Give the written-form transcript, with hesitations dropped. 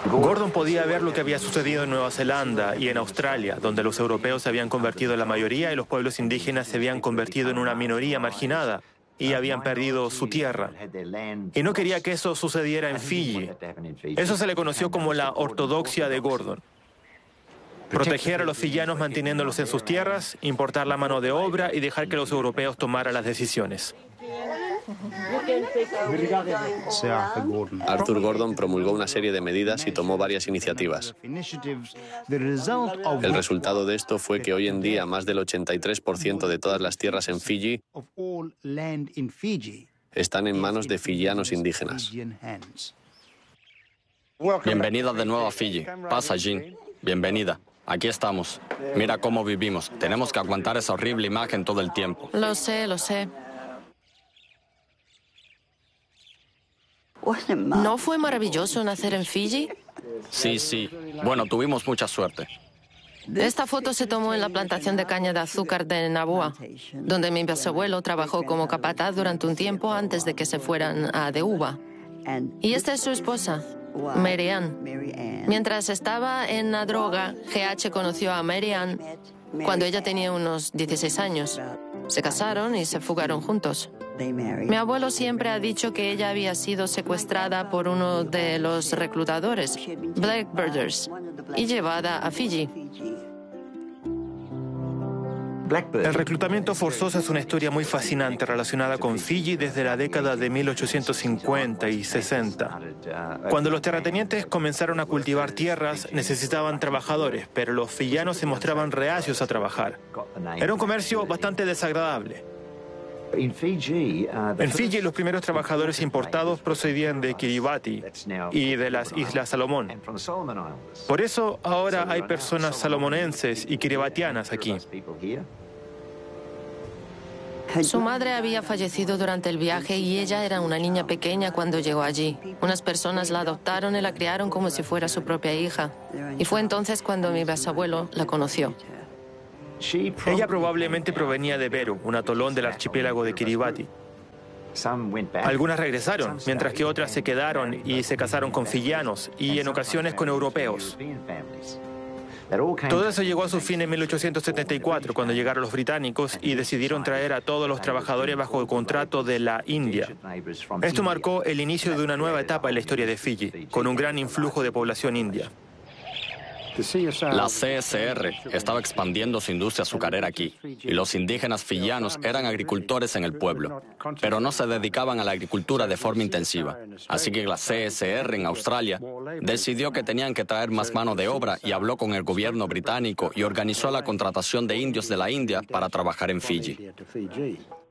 Gordon podía ver lo que había sucedido en Nueva Zelanda y en Australia, donde los europeos se habían convertido en la mayoría y los pueblos indígenas se habían convertido en una minoría marginada y habían perdido su tierra. Y no quería que eso sucediera en Fiji. Eso se le conoció como la ortodoxia de Gordon. Proteger a los fiyianos manteniéndolos en sus tierras, importar la mano de obra y dejar que los europeos tomaran las decisiones. Arthur Gordon promulgó una serie de medidas y tomó varias iniciativas. El resultado de esto fue que hoy en día más del 83% de todas las tierras en Fiji están en manos de fiyianos indígenas. Bienvenida de nuevo a Fiji. Pasa, Jean. Bienvenida. Aquí estamos. Mira cómo vivimos. Tenemos que aguantar esa horrible imagen todo el tiempo. Lo sé, lo sé. ¿No fue maravilloso nacer en Fiji? Sí, sí. Bueno, tuvimos mucha suerte. Esta foto se tomó en la plantación de caña de azúcar de Nabua, donde mi bisabuelo trabajó como capataz durante un tiempo antes de que se fueran a Deuba. Y esta es su esposa, Mary Ann. Mientras estaba en la droga, GH conoció a Mary Ann cuando ella tenía unos 16 años. Se casaron y se fugaron juntos. Mi abuelo siempre ha dicho que ella había sido secuestrada por uno de los reclutadores, Blackbirders, y llevada a Fiji. El reclutamiento forzoso es una historia muy fascinante relacionada con Fiji desde la década de 1850 y 60. Cuando los terratenientes comenzaron a cultivar tierras, necesitaban trabajadores, pero los fiyianos se mostraban reacios a trabajar. Era un comercio bastante desagradable. En Fiji, los primeros trabajadores importados procedían de Kiribati y de las Islas Salomón. Por eso ahora hay personas salomonenses y kiribatianas aquí. Su madre había fallecido durante el viaje y ella era una niña pequeña cuando llegó allí. Unas personas la adoptaron y la criaron como si fuera su propia hija. Y fue entonces cuando mi bisabuelo la conoció. Ella probablemente provenía de Beru, un atolón del archipiélago de Kiribati. Algunas regresaron, mientras que otras se quedaron y se casaron con fiyianos y en ocasiones con europeos. Todo eso llegó a su fin en 1874, cuando llegaron los británicos y decidieron traer a todos los trabajadores bajo el contrato de la India. Esto marcó el inicio de una nueva etapa en la historia de Fiji, con un gran influjo de población india. La CSR estaba expandiendo su industria azucarera aquí, y los indígenas fiyianos eran agricultores en el pueblo, pero no se dedicaban a la agricultura de forma intensiva. Así que la CSR en Australia decidió que tenían que traer más mano de obra y habló con el gobierno británico y organizó la contratación de indios de la India para trabajar en Fiji.